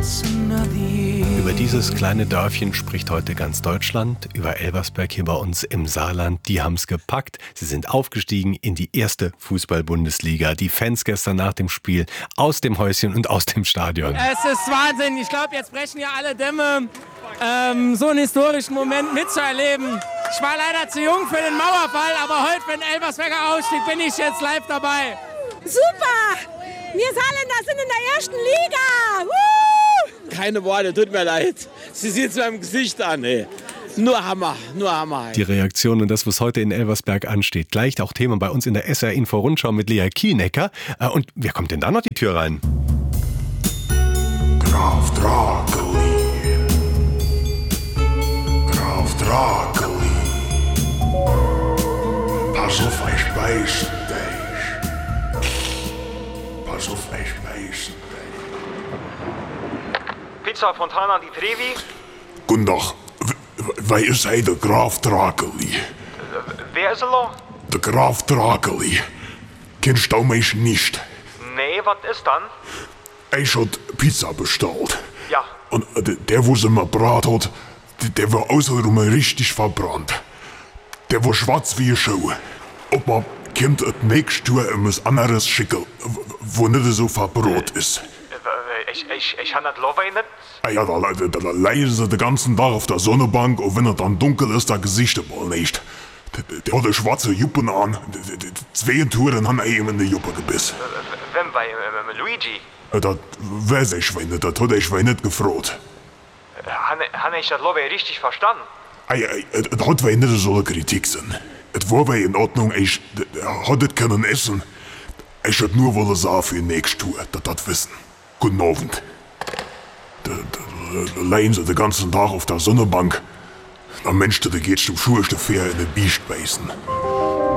Über dieses kleine Dörfchen spricht heute ganz Deutschland, über Elversberg hier bei uns im Saarland. Die haben's gepackt. Sie sind aufgestiegen in die erste Fußball-Bundesliga. Die Fans gestern nach dem Spiel aus dem Häuschen und aus dem Stadion. Es ist Wahnsinn. Ich glaube, jetzt brechen ja alle Dämme. So einen historischen Moment mitzuerleben. Ich war leider zu jung für den Mauerfall, aber heute für den Elversberger Ausstieg bin ich jetzt live dabei. Super! Wir Saarländer sind in der ersten Liga! Woo! Keine Worte, tut mir leid. Sie sieht es meinem Gesicht an, ey. Nur Hammer, nur Hammer. Die Reaktion und das, was heute in Elversberg ansteht. Gleich auch Thema bei uns in der SR Info Rundschau mit Lea Kienecker. Und wer kommt denn da noch die Tür rein? Graf Drakeli. Graf Drakeli. Pass auf, ich beiß dich. Pass auf, ich beiß dich. Pizza Fontana di Trevi. Guten Tag. Wer ist der Graf Drakeli? Wer ist er noch? Der Graf Drakeli. Kennst du mich nicht? Nee, was ist dann? Ich hab Pizza bestellt. Ja. Und der, wo sie mir brat hat, der war außenrum richtig verbrannt. Der war schwarz wie eine Schuh. Ob man kommt das nächste Jahr etwas anderes schicken, wo nicht so verbrot ist. Ich habe das Love nicht. Ah ja, da leiden sie den ganzen Tag auf der Sonnenbank und wenn es dann dunkel ist, da Gesicht mal nicht. Der hat eine schwarze Juppen an. Zwei Touren haben ihm in die Juppe gebissen. Wem bei Luigi? Das weiß ich nicht, das hat ich nicht gefragt. Habe ich das Love richtig verstanden? Das hat nicht so eine Kritik sein. Es war in Ordnung, ich hatte können essen. Ich hätte nur wollen sagen für die nächste Tour, das wissen. Guten Abend. Da leihen sie den ganzen Tag auf der Sonnenbank. Am Mensch, der geht zum Schuhstück in den Biest beißen.